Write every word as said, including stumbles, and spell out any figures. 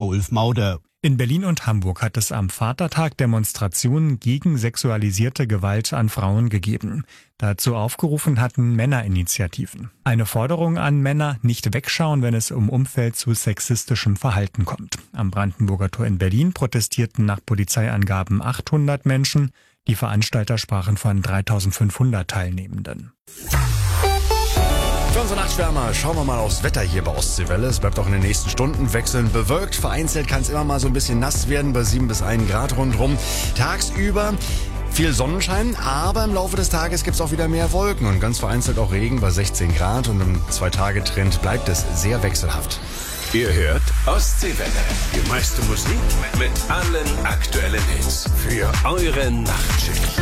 Ulf Mauder. In Berlin und Hamburg hat es am Vatertag Demonstrationen gegen sexualisierte Gewalt an Frauen gegeben. Dazu aufgerufen hatten Männerinitiativen. Eine Forderung an Männer, nicht wegschauen, wenn es im Umfeld zu sexistischem Verhalten kommt. Am Brandenburger Tor in Berlin protestierten nach Polizeiangaben achthundert Menschen. Die Veranstalter sprachen von dreitausendfünfhundert Teilnehmenden. Für unsere Nachtschwärmer schauen wir mal aufs Wetter hier bei Ostseewelle. Es bleibt auch in den nächsten Stunden wechselnd bewölkt. Vereinzelt kann es immer mal so ein bisschen nass werden, bei sieben bis ein Grad rundherum. Tagsüber viel Sonnenschein, aber im Laufe des Tages gibt es auch wieder mehr Wolken und ganz vereinzelt auch Regen bei sechzehn Grad. Und im Zwei-Tage-Trend bleibt es sehr wechselhaft. Ihr hört Ostseewelle. Die meiste Musik mit allen aktuellen Hits für eure Nachtschicht.